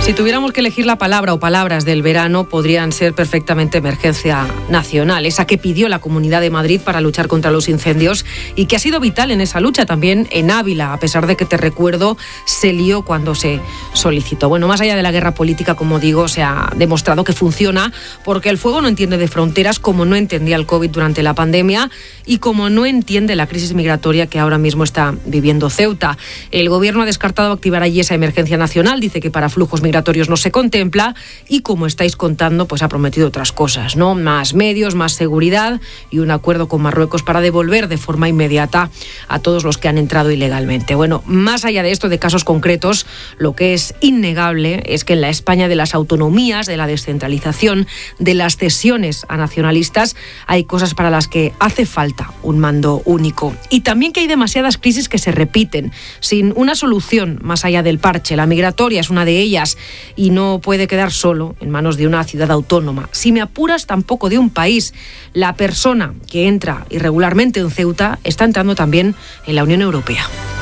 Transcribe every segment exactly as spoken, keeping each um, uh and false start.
Si tuviéramos que elegir la palabra o palabras del verano, podrían ser perfectamente emergencia nacional, esa que pidió la Comunidad de Madrid para luchar contra los incendios y que ha sido vital en esa lucha también en Ávila, a pesar de que, te recuerdo, se lió cuando se solicitó. Bueno, más allá de la guerra política, como digo, se ha demostrado que funciona porque el fuego no entiende de fronteras, como no entendía el COVID durante la pandemia y como no entiende la crisis migratoria que ahora mismo está viviendo Ceuta. El gobierno ha descartado activar allí esa emergencia nacional, dice que para flujos migratorios no se contempla y, como estáis contando, pues ha prometido otras cosas, ¿no? Más medios, más seguridad y un acuerdo con Marruecos para devolver de forma inmediata a todos los que han entrado ilegalmente. Bueno, más allá de esto, de casos concretos, lo que es innegable es que en la España de las autonomías, de la descentralización, de las cesiones a nacionalistas, hay cosas para las que hace falta un mando único. Y también que hay demasiadas crisis que se repiten, sin una solución más allá del parche. La migratoria es una de ellas y no puede quedar solo en manos de una ciudad autónoma. Si me apuras, tampoco de un país. La persona que entra irregularmente en Ceuta está entrando también en la Unión Europea.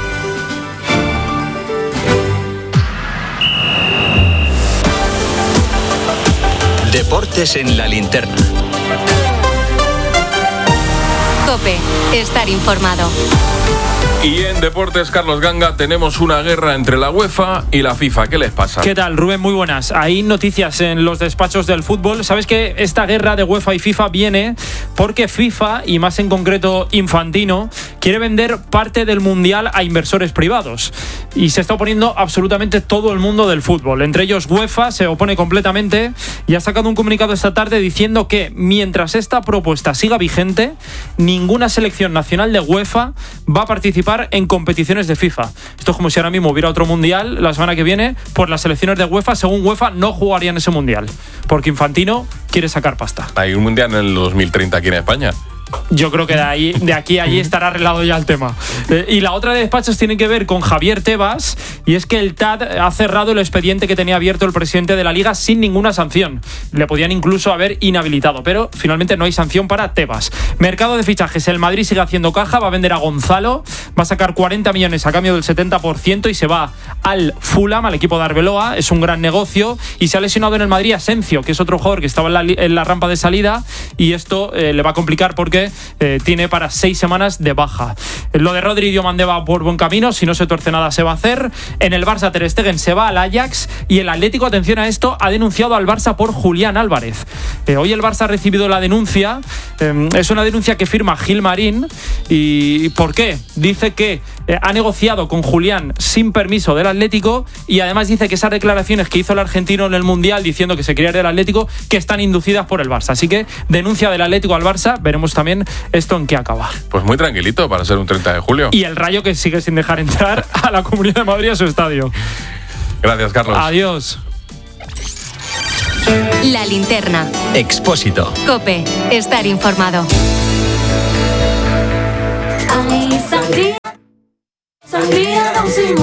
Deportes en la linterna. COPE, estar informado. Y en Deportes, Carlos Ganga, tenemos una guerra entre la UEFA y la FIFA. ¿Qué les pasa? ¿Qué tal, Rubén? Muy buenas. Hay noticias en los despachos del fútbol. ¿Sabes que esta guerra de UEFA y FIFA viene porque FIFA, y más en concreto Infantino, quiere vender parte del Mundial a inversores privados? Y se está oponiendo absolutamente todo el mundo del fútbol. Entre ellos UEFA se opone completamente y ha sacado un comunicado esta tarde diciendo que mientras esta propuesta siga vigente, ninguna selección nacional de UEFA va a participar en competiciones de FIFA. Esto es como si ahora mismo hubiera otro mundial la semana que viene, pues las selecciones de UEFA, según UEFA, no jugarían ese mundial, porque Infantino quiere sacar pasta. Hay un mundial en el dos mil treinta aquí en España. Yo creo que de ahí, de aquí a allí estará arreglado ya el tema. Eh, y la otra de despachos tiene que ver con Javier Tebas, y es que el T A D ha cerrado el expediente que tenía abierto el presidente de la Liga sin ninguna sanción. Le podían incluso haber inhabilitado, pero finalmente no hay sanción para Tebas. Mercado de fichajes. El Madrid sigue haciendo caja, va a vender a Gonzalo, va a sacar cuarenta millones a cambio del setenta por ciento y se va al Fulham, al equipo de Arbeloa. Es un gran negocio y se ha lesionado en el Madrid Asencio, que es otro jugador que estaba en la, en la rampa de salida, y esto eh, le va a complicar porque Eh, tiene para seis semanas de baja. Lo de Rodri Diomande va por buen camino, si no se tuerce nada se va a hacer. En el Barça, Ter Stegen se va al Ajax y el Atlético, atención a esto, ha denunciado al Barça por Julián Álvarez. Eh, hoy el Barça ha recibido la denuncia, eh, es una denuncia que firma Gil Marín. ¿Y por qué? Dice que eh, ha negociado con Julián sin permiso del Atlético y además dice que esas declaraciones que hizo el argentino en el Mundial diciendo que se quería ir del Atlético, que están inducidas por el Barça. Así que denuncia del Atlético al Barça, veremos también esto en qué acaba. Pues muy tranquilito para ser un treinta de julio. Y el Rayo, que sigue sin dejar entrar a la Comunidad de Madrid a su estadio. Gracias, Carlos. Adiós. La linterna. Expósito. COPE, estar informado. Ay, sangría, sangría, Don Simón.